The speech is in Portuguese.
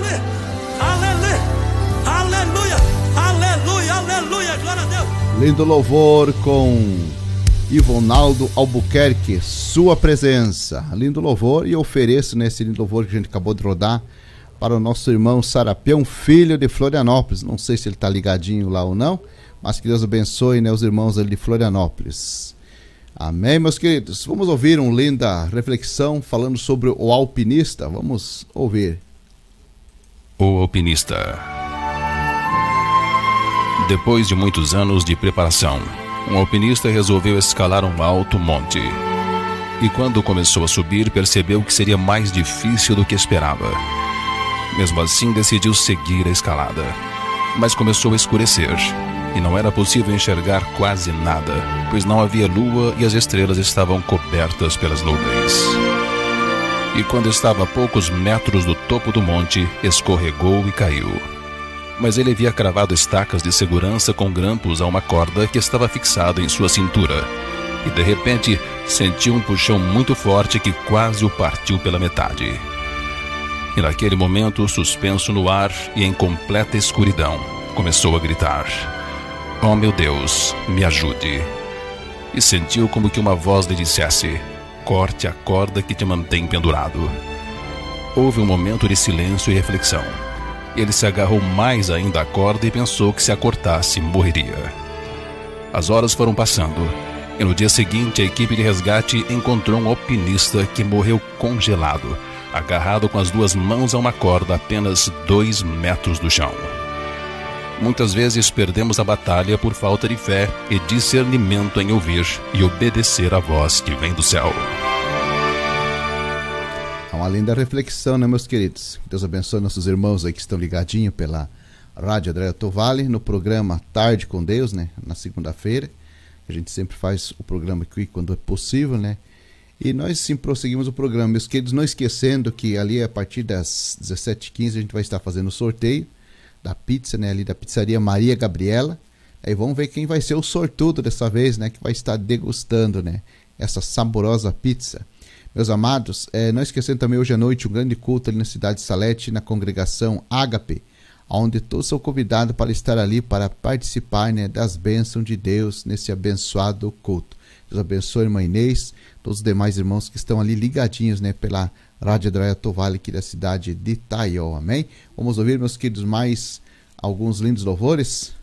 aleluia, aleluia, aleluia, aleluia, aleluia, glória a Deus. Lindo louvor com Ivonaldo Albuquerque, Sua Presença. Lindo louvor, e eu ofereço nesse lindo louvor que a gente acabou de rodar para o nosso irmão Sarapião, filho de Florianópolis. Não sei se ele está ligadinho lá ou não, mas que Deus abençoe, né, os irmãos ali de Florianópolis. Amém, meus queridos. Vamos ouvir uma linda reflexão falando sobre o alpinista. Vamos ouvir. O alpinista. Depois de muitos anos de preparação, um alpinista resolveu escalar um alto monte. E quando começou a subir, percebeu que seria mais difícil do que esperava. Mesmo assim, decidiu seguir a escalada. Mas começou a escurecer, e não era possível enxergar quase nada, pois não havia lua e as estrelas estavam cobertas pelas nuvens. E quando estava a poucos metros do topo do monte, escorregou e caiu. Mas ele havia cravado estacas de segurança com grampos a uma corda que estava fixada em sua cintura. E de repente, sentiu um puxão muito forte que quase o partiu pela metade. E naquele momento, suspenso no ar e em completa escuridão, começou a gritar: "Oh meu Deus, me ajude!" E sentiu como que uma voz lhe dissesse: "Corte a corda que te mantém pendurado." Houve um momento de silêncio e reflexão. Ele se agarrou mais ainda à corda e pensou que se a cortasse, morreria. As horas foram passando, e no dia seguinte a equipe de resgate encontrou um alpinista que morreu congelado, agarrado com as duas mãos a uma corda a apenas 2 metros do chão. Muitas vezes perdemos a batalha por falta de fé e discernimento em ouvir e obedecer à voz que vem do céu. É uma linda reflexão, né, meus queridos? Deus abençoe nossos irmãos aí que estão ligadinhos pela Rádio Andréa Tovale, no programa Tarde com Deus, né? Na segunda-feira. A gente sempre faz o programa aqui quando é possível, né? E nós sim prosseguimos o programa, meus queridos, não esquecendo que ali a partir das 17h15 a gente vai estar fazendo o sorteio da pizza, né? Ali da pizzaria Maria Gabriela. Aí vamos ver quem vai ser o sortudo dessa vez, né? Que vai estar degustando, né? Essa saborosa pizza. Meus amados, não esquecendo também hoje à noite um grande culto ali na cidade de Salete, na congregação Ágape, onde todos são convidados para estar ali, para participar, né, das bênçãos de Deus nesse abençoado culto. Deus abençoe a irmã Inês, todos os demais irmãos que estão ali ligadinhos, né, pela Rádio Andréa Tovale aqui da cidade de Itaió, amém? Vamos ouvir, meus queridos, mais alguns lindos louvores.